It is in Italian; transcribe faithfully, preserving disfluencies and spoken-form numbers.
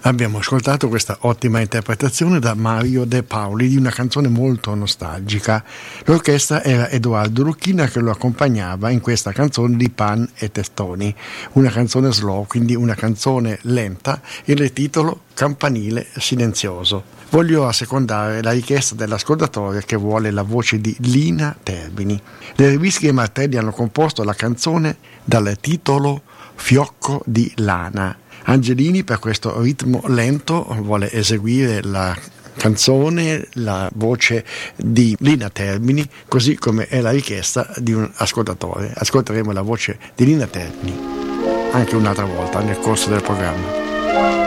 Abbiamo ascoltato questa ottima interpretazione da Mario De Paoli di una canzone molto nostalgica. L'orchestra era Edoardo Lucchina che lo accompagnava in questa canzone di Pan e Testoni, una canzone slow, quindi una canzone lenta, il titolo Campanile Silenzioso. Voglio assecondare la richiesta dell'ascoltatore che vuole la voce di Lina Termini. Le Ribischi e Martelli hanno composto la canzone dal titolo Fiocco di lana. Angelini per questo ritmo lento vuole eseguire la canzone, la voce di Lina Termini, così come è la richiesta di un ascoltatore. Ascolteremo la voce di Lina Termini anche un'altra volta nel corso del programma.